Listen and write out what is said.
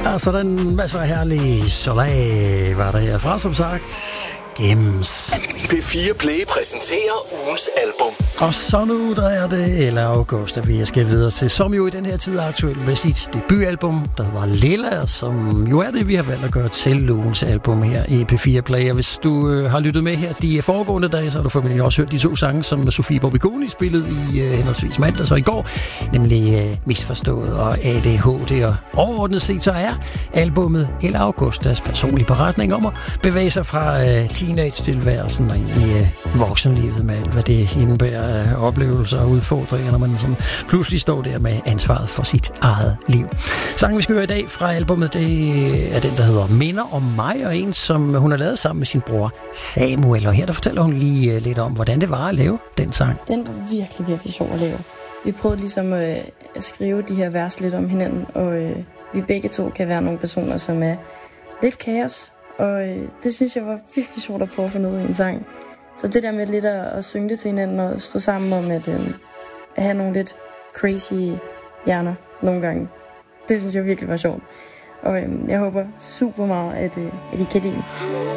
Ja, sådan masser af herlig Soleil var der herfra, som sagt. Gems. P4 Play præsenterer ugens album. Og så nu, der er det Ella August, at vi skal videre til, som jo i den her tid er aktuelt med sit debutalbum, der hedder Lilla, som jo er det, vi har valgt at gøre til ugens album her i P4 Play. Og hvis du har lyttet med her de foregående dage, så har du formentlig også hørt de 2 sange, som Sofie Bobbiconi spillede i henholdsvis mandags og i går, nemlig Misforstået og ADHD. Og overordnet set så er albummet Ella Augustas personlige beretning om at bevæge sig fra teenage-tilværelsen og ind i voksenlivet med alt, hvad det indebærer af oplevelser og udfordringer, når man sådan pludselig står der med ansvaret for sit eget liv. Sangen, vi skal høre i dag fra albumet, det er den, der hedder Minder om mig, og en, som hun har lavet sammen med sin bror Samuel. Og her der fortæller hun lige lidt om, hvordan det var at lave den sang. Den var virkelig, virkelig sjov at lave. Vi prøvede ligesom at skrive de her vers lidt om hinanden, og vi begge to kan være nogle personer, som er lidt kaos. Og det synes jeg var virkelig sjovt at prøve at få noget i en sang. Så det der med lidt at synge det til hinanden og stå sammen om at have nogle lidt crazy hjerner nogle gange. Det synes jeg virkelig var sjovt. Og jeg håber super meget, at I kan lide.